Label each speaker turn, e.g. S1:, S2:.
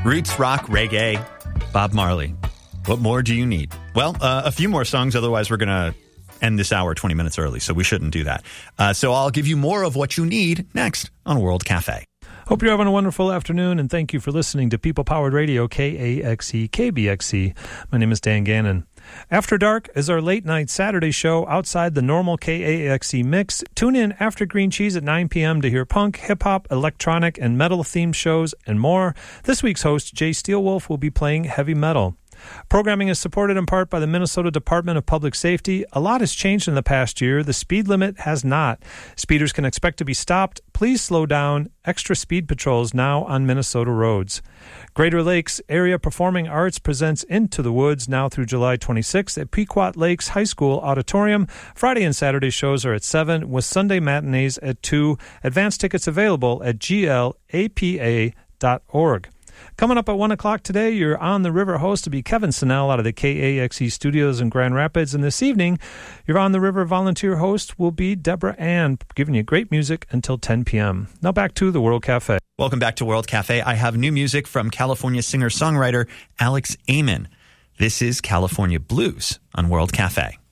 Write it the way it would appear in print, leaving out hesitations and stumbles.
S1: Roots, rock, reggae, Bob Marley. What more do you need? Well, a few more songs, otherwise we're going to end this hour 20 minutes early, so we shouldn't do that. So I'll give you more of what you need next on World Cafe.
S2: Hope you're having a wonderful afternoon, and thank you for listening to People Powered Radio, KAXE, KBXE. My name is Dan Gannon. After Dark is our late-night Saturday show outside the normal KAXE mix. Tune in after Green Cheese at 9 p.m. to hear punk, hip-hop, electronic, and metal-themed shows and more. This week's host, Jay Steelwolf, will be playing heavy metal. Programming is supported in part by the Minnesota Department of Public Safety. A lot has changed in the past year. The speed limit has not. Speeders can expect to be stopped. Please slow down. Extra speed patrols now on Minnesota roads. Greater Lakes Area Performing Arts presents Into the Woods now through July 26th at Pequot Lakes High School Auditorium. Friday and Saturday shows are at 7 with Sunday matinees at 2. Advance tickets available at glapa.org. Coming up at 1 o'clock today, your On the River host will be Kevin Sinnell out of the KAXE studios in Grand Rapids. And this evening, your On the River volunteer host will be Deborah Ann, giving you great music until 10 p.m. Now back to the World Cafe.
S1: Welcome back to World Cafe. I have new music from California singer-songwriter Alex Amen. This is California Blues on World Cafe.